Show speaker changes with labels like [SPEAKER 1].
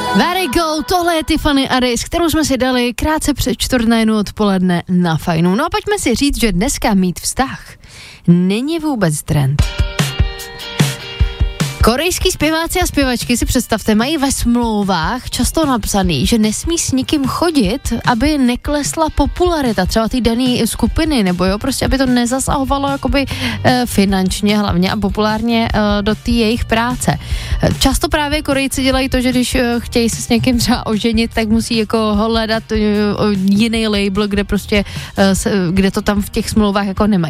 [SPEAKER 1] Very go, tohle je Tiffany Aris, kterou jsme si dali krátce před 4:45 odpoledne na Fajnu. No a pojďme si říct, že dneska mít vztah není vůbec trend. Korejský zpěváci a zpěvačky, si představte, mají ve smlouvách často napsaný, že nesmí s nikým chodit, aby neklesla popularita třeba té dané skupiny, nebo jo, prostě aby to nezasahovalo jakoby finančně hlavně a populárně do té jejich práce. Často právě Korejci dělají to, že když chtějí se s někým třeba oženit, tak musí jako hledat jiný label, kde prostě, kde to tam v těch smlouvách jako nemají.